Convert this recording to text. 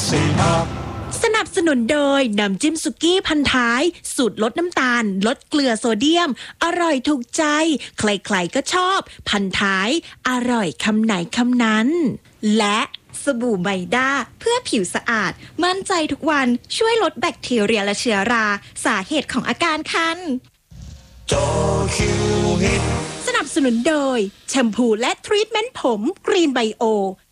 สนับสนุนโดยน้ำจิ้มสุกี้พันท้ายสูตรลดน้ำตาลลดเกลือโซเดียมอร่อยถูกใจใครๆก็ชอบพันท้ายอร่อยคำไหนคำนั้นและสบู่ไบด้าเพื่อผิวสะอาดมั่นใจทุกวันช่วยลดแบคทีเรียและเชื้อราสาเหตุของอาการคันสนับสนุนโดยแชมพูและทรีทเมนต์ผมกรีนไบโอ